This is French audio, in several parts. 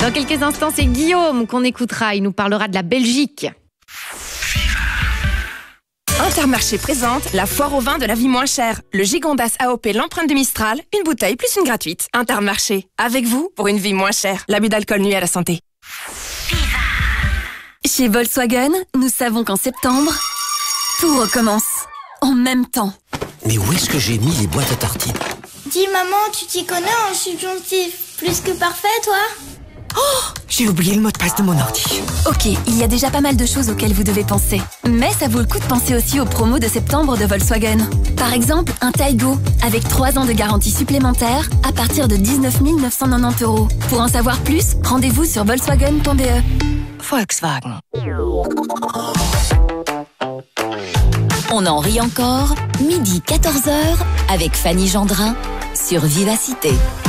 Dans quelques instants, c'est Guillaume qu'on écoutera. Il nous parlera de la Belgique. Intermarché présente la foire au vin de la vie moins chère. Le Gigondas AOP l'empreinte du Mistral, une bouteille plus une gratuite. Intermarché, avec vous pour une vie moins chère. L'abus d'alcool nuit à la santé. Chez Volkswagen, nous savons qu'en septembre, tout recommence. En même temps. Mais où est-ce que j'ai mis les boîtes à tartines? Dis maman, tu t'y connais en subjonctif plus que parfait, toi? Oh, j'ai oublié le mot de passe de mon ordi. Ok, il y a déjà pas mal de choses auxquelles vous devez penser. Mais ça vaut le coup de penser aussi aux promos de septembre de Volkswagen. Par exemple, un Taigo, avec 3 ans de garantie supplémentaire, à partir de 19 990 €. Pour en savoir plus, rendez-vous sur volkswagen.be. Volkswagen. On en rit encore, midi 14h, avec Fanny Gendrin, sur Vivacité.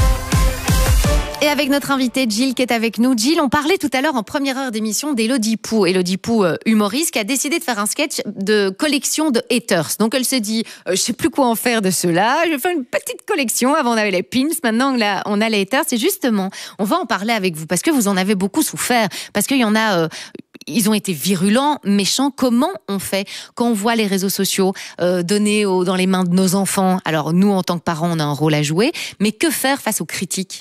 Et avec notre invitée Jill qui est avec nous. Jill, on parlait tout à l'heure en première heure d'émission d'Élodie Pou. Élodie Pou, humoriste, qui a décidé de faire un sketch de collection de haters. Donc elle se dit, je sais plus quoi en faire de cela. Je vais faire une petite collection. Avant on avait les pins, maintenant là, on a les haters. Et justement, on va en parler avec vous parce que vous en avez beaucoup souffert. Parce qu'il y en a... ils ont été virulents, méchants. Comment on fait quand on voit les réseaux sociaux donnés dans les mains de nos enfants? Alors nous, en tant que parents, on a un rôle à jouer. Mais que faire face aux critiques?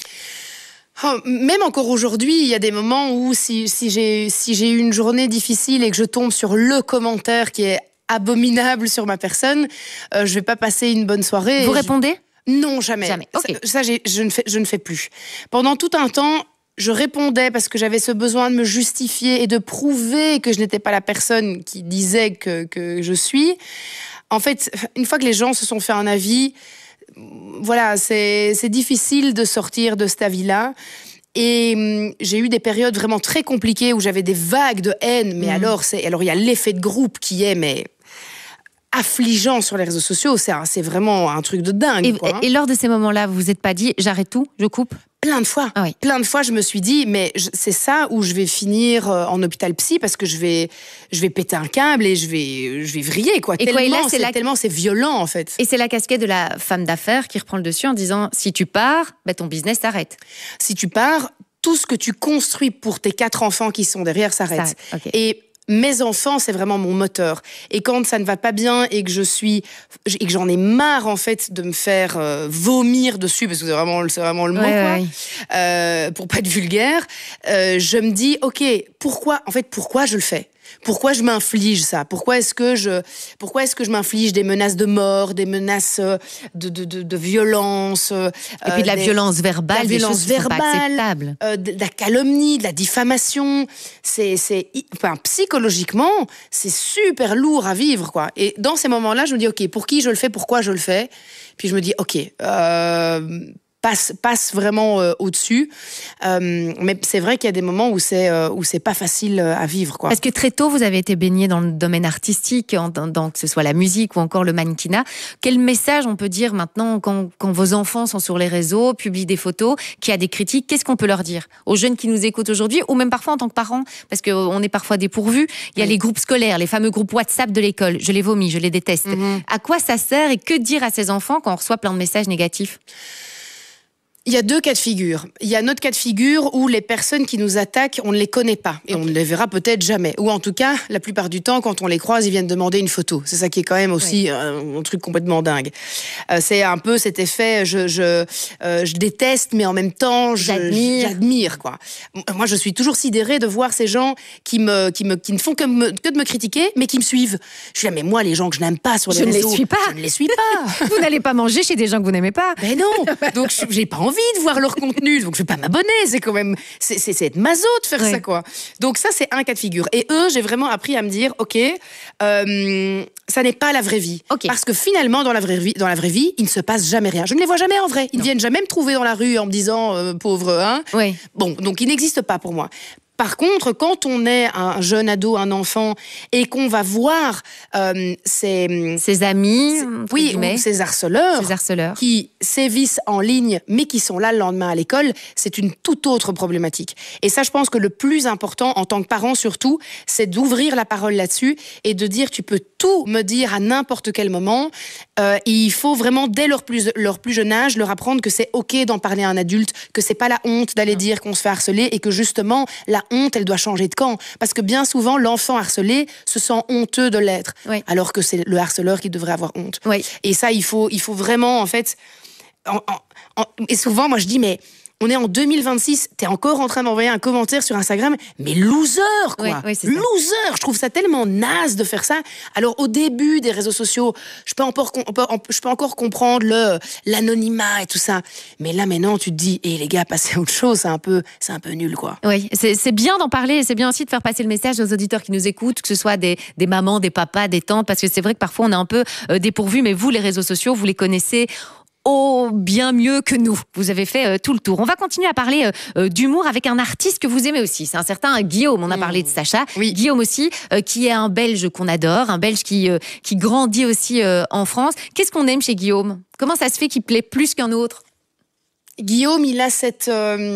Oh, même encore aujourd'hui, il y a des moments où si j'ai eu une journée difficile et que je tombe sur le commentaire qui est abominable sur ma personne, je vais pas passer une bonne soirée. Vous répondez? Non, jamais. Okay. Ça je ne fais plus. Pendant tout un temps, je répondais parce que j'avais ce besoin de me justifier et de prouver que je n'étais pas la personne qui disait que je suis. En fait, une fois que les gens se sont fait un avis, voilà, c'est difficile de sortir de cet avis-là. Et j'ai eu des périodes vraiment très compliquées où j'avais des vagues de haine. Mais alors il y a l'effet de groupe qui est affligeant sur les réseaux sociaux. C'est vraiment un truc de dingue. Et lors de ces moments-là, vous vous êtes pas dit, j'arrête tout, je coupe? Plein de fois. Ah oui. Plein de fois, je me suis dit, mais c'est ça où je vais finir en hôpital psy parce que je vais péter un câble et je vais vriller, quoi. Tellement c'est violent, en fait. Et c'est la casquette de la femme d'affaires qui reprend le dessus en disant, si tu pars, ton business s'arrête. Si tu pars, tout ce que tu construis pour tes 4 enfants qui sont derrière s'arrête. Okay. Et mes enfants, c'est vraiment mon moteur. Et quand ça ne va pas bien et que j'en ai marre, en fait, de me faire vomir dessus, parce que c'est vraiment le mot, quoi. Pour pas être vulgaire, je me dis, ok, pourquoi je le fais? Pourquoi je m'inflige ça? Pourquoi est-ce que je m'inflige des menaces de mort, des menaces de violence, et puis de la violence verbale, des choses qui sont pas acceptables, de la calomnie, de la diffamation. Psychologiquement, c'est super lourd à vivre, quoi. Et dans ces moments-là, je me dis, ok, pour qui je le fais, pourquoi je le fais? Puis je me dis, ok, passe vraiment au-dessus. Mais c'est vrai qu'il y a des moments où c'est pas facile à vivre, quoi. Parce que très tôt, vous avez été baigné dans le domaine artistique, que ce soit la musique ou encore le mannequinat. Quel message on peut dire maintenant quand vos enfants sont sur les réseaux, publient des photos, qu'il y a des critiques? Qu'est-ce qu'on peut leur dire aux jeunes qui nous écoutent aujourd'hui, ou même parfois en tant que parents, parce qu'on est parfois dépourvus. Il y a les groupes scolaires, les fameux groupes WhatsApp de l'école. Je les vomis, je les déteste. À quoi ça sert et que dire à ces enfants quand on reçoit plein de messages négatifs? Il y a 2 cas de figure. Il y a notre cas de figure où les personnes qui nous attaquent, on ne les connaît pas. Et on ne les verra peut-être jamais. Ou en tout cas, la plupart du temps, quand on les croise, ils viennent demander une photo. C'est ça qui est quand même aussi un truc complètement dingue. C'est un peu cet effet, je déteste, mais en même temps, j'admire, quoi. Moi, je suis toujours sidérée de voir ces gens qui ne font que de me critiquer, mais qui me suivent. Je suis là, mais moi, les gens que je n'aime pas sur les réseaux, je ne les suis pas. Vous n'allez pas manger chez des gens que vous n'aimez pas. Mais non. Donc, j'ai pas envie de voir leur contenu, donc je vais pas m'abonner. C'est quand même, c'est être maso de faire ça, quoi. Donc ça, c'est un cas de figure. Et eux, j'ai vraiment appris à me dire, ok, ça n'est pas la vraie vie. Okay. Parce que finalement, dans la vraie vie, il ne se passe jamais rien. Je ne les vois jamais en vrai. Ils ne viennent jamais me trouver dans la rue en me disant, pauvre, hein. Oui. Bon, donc ils n'existent pas pour moi. Par contre, quand on est un jeune ado, un enfant, et qu'on va voir ses amis, ou ses harceleurs, qui sévissent en ligne, mais qui sont là le lendemain à l'école, c'est une toute autre problématique. Et ça, je pense que le plus important, en tant que parent surtout, c'est d'ouvrir la parole là-dessus et de dire, tu peux tout me dire à n'importe quel moment. Et il faut vraiment, dès leur plus jeune âge, leur apprendre que c'est OK d'en parler à un adulte, que c'est pas la honte d'aller dire qu'on se fait harceler et que justement, la honte, elle doit changer de camp. Parce que bien souvent, l'enfant harcelé se sent honteux de l'être, alors que c'est le harceleur qui devrait avoir honte. Oui. Et ça, il faut vraiment, en fait... Et souvent, moi, je dis, mais... On est en 2026, t'es encore en train d'envoyer un commentaire sur Instagram, mais loser, quoi. Oui, loser, je trouve ça tellement naze de faire ça. Alors, au début des réseaux sociaux, je peux encore comprendre l'anonymat et tout ça. Mais là, maintenant, tu te dis, les gars, passez à autre chose, c'est un peu nul, quoi. Oui, c'est bien d'en parler et c'est bien aussi de faire passer le message aux auditeurs qui nous écoutent, que ce soit des mamans, des papas, des tantes, parce que c'est vrai que parfois, on est un peu dépourvus, mais vous, les réseaux sociaux, vous les connaissez bien mieux que nous. Vous avez fait tout le tour. On va continuer à parler d'humour avec un artiste que vous aimez aussi. C'est un certain Guillaume. On a parlé de Sacha. Oui. Guillaume aussi, qui est un Belge qu'on adore, un Belge qui grandit aussi en France. Qu'est-ce qu'on aime chez Guillaume ? Comment ça se fait qu'il plaît plus qu'un autre ? Guillaume, il a cette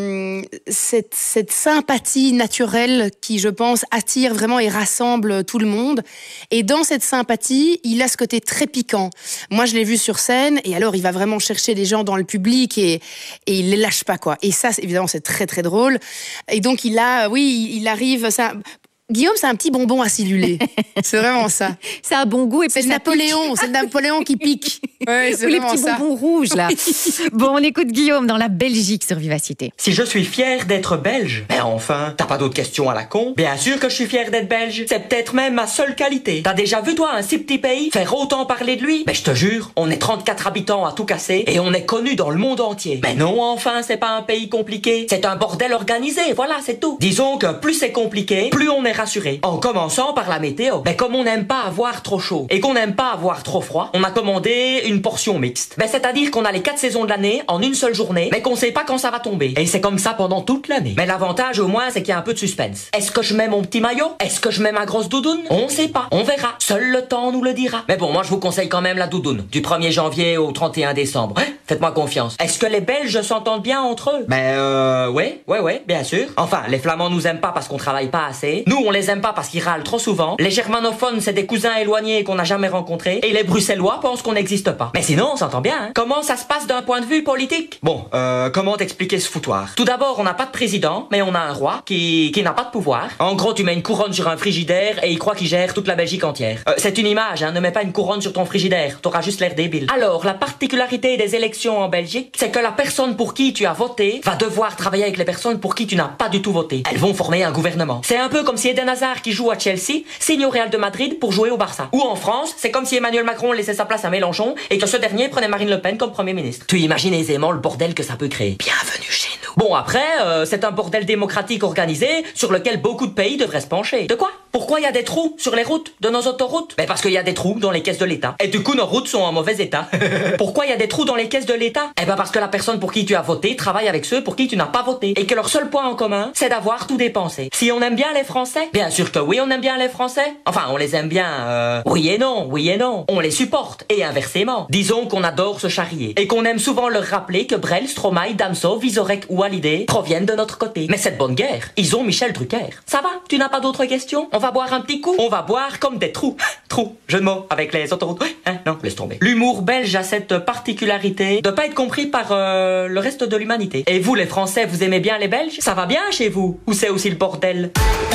sympathie naturelle qui, je pense, attire vraiment et rassemble tout le monde. Et dans cette sympathie, il a ce côté très piquant. Moi, je l'ai vu sur scène, et alors il va vraiment chercher les gens dans le public et il les lâche pas, quoi. Et ça, évidemment, c'est très très drôle. Et donc il arrive. Guillaume, c'est un petit bonbon acidulé. C'est vraiment ça. C'est un bon goût. Et c'est Napoléon. C'est le Napoléon qui pique. Ouais, c'est les petits bonbons rouges, là. Bon, on écoute Guillaume dans la Belgique sur Vivacité. Si je suis fier d'être belge, ben enfin, t'as pas d'autres questions à la con? Bien sûr que je suis fier d'être belge. C'est peut-être même ma seule qualité. T'as déjà vu, toi, un si petit pays faire autant parler de lui? Ben, je te jure, on est 34 habitants à tout casser et on est connu dans le monde entier. Mais non, enfin, c'est pas un pays compliqué. C'est un bordel organisé, voilà, c'est tout. Disons que plus c'est compliqué, plus on est rassuré. En commençant par la météo. Ben, comme on n'aime pas avoir trop chaud et qu'on n'aime pas avoir trop froid, on a commandé une portion mixte. Ben, c'est-à-dire qu'on a les 4 saisons de l'année en une seule journée, mais qu'on sait pas quand ça va tomber. Et c'est comme ça pendant toute l'année. Mais l'avantage au moins, c'est qu'il y a un peu de suspense. Est-ce que je mets mon petit maillot? Est-ce que je mets ma grosse doudoune? On sait pas. On verra. Seul le temps nous le dira. Mais bon, moi je vous conseille quand même la doudoune. Du 1er janvier au 31 décembre. Hein? Faites-moi confiance. Est-ce que les Belges s'entendent bien entre eux? Ben ouais, bien sûr. Enfin, les Flamands nous aiment pas parce qu'on travaille pas assez. Nous, on les aime pas parce qu'ils râlent trop souvent. Les germanophones, c'est des cousins éloignés qu'on n'a jamais rencontrés. Et les bruxellois pensent qu'on n'existe pas. Mais sinon, on s'entend bien, hein. Comment ça se passe d'un point de vue politique? Bon, comment t'expliquer ce foutoir? Tout d'abord, on n'a pas de président, mais on a un roi qui n'a pas de pouvoir. En gros, tu mets une couronne sur un frigidaire et il croit qu'il gère toute la Belgique entière. C'est une image, hein. Ne mets pas une couronne sur ton frigidaire. T'auras juste l'air débile. Alors, la particularité des élections en Belgique, c'est que la personne pour qui tu as voté va devoir travailler avec les personnes pour qui tu n'as pas du tout voté. Elles vont former un gouvernement. C'est un peu comme si Eden Hazard, qui joue à Chelsea, signe au Real de Madrid pour jouer au Barça. Ou en France, c'est comme si Emmanuel Macron laissait sa place à Mélenchon et que ce dernier prenait Marine Le Pen comme Premier ministre. Tu imagines aisément le bordel que ça peut créer. Bienvenue chez nous. Bon, après, c'est un bordel démocratique organisé sur lequel beaucoup de pays devraient se pencher. De quoi? Pourquoi il y a des trous sur les routes de nos autoroutes? Ben parce qu'il y a des trous dans les caisses de l'État. Et du coup, nos routes sont en mauvais état. Pourquoi il y a des trous dans les caisses de l'État? Eh ben parce que la personne pour qui tu as voté travaille avec ceux pour qui tu n'as pas voté. Et que leur seul point en commun, c'est d'avoir tout dépensé. Si on aime bien les Français? Bien sûr que oui, on aime bien les Français. Enfin, on les aime bien, oui et non. On les supporte. Et inversement. Disons qu'on adore se charrier. Et qu'on aime souvent leur rappeler que Brel, Stromae, Damso, Vizorek ou Hallyday proviennent de notre côté. Mais cette bonne guerre, ils ont Michel Drucker. Ça va? Tu n'as pas d'autres questions? On va boire un petit coup? On va boire comme des trous. Trous. Jeu de mots avec les autoroutes. Hein? Non, laisse tomber. L'humour belge a cette particularité de pas être compris par le reste de l'humanité. Et vous, les Français, vous aimez bien les Belges? Ça va bien chez vous? Ou c'est aussi le bordel?